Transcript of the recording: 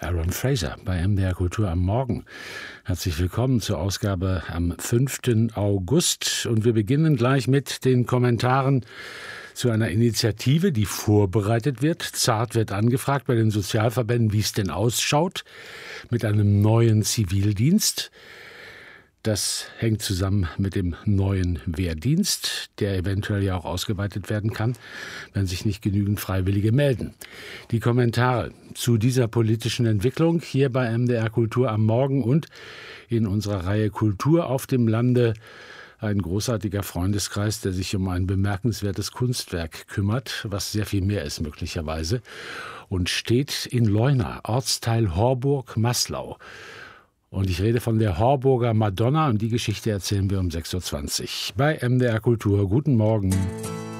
Aaron Fraser bei MDR Kultur am Morgen. Herzlich willkommen zur Ausgabe am 5. August. Und wir beginnen gleich mit den Kommentaren zu einer Initiative, die vorbereitet wird. Zart wird angefragt bei den Sozialverbänden, wie es denn ausschaut mit einem neuen Zivildienst. Das hängt zusammen mit dem neuen Wehrdienst, der eventuell ja auch ausgeweitet werden kann, wenn sich nicht genügend Freiwillige melden. Die Kommentare zu dieser politischen Entwicklung hier bei MDR Kultur am Morgen und in unserer Reihe Kultur auf dem Lande. Ein großartiger Freundeskreis, der sich um ein bemerkenswertes Kunstwerk kümmert, was sehr viel mehr ist möglicherweise, und steht in Leuna, Ortsteil Horburg-Maslau. Und ich rede von der Horburger Madonna und die Geschichte erzählen wir um 6.20 Uhr bei MDR Kultur. Guten Morgen.